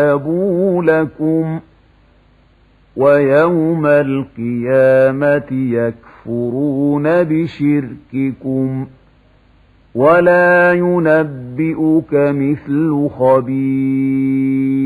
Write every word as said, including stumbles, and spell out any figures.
فاستجابوا لكم ويوم القيامة يكفرون بشرككم ولا ينبئك مثل خبير.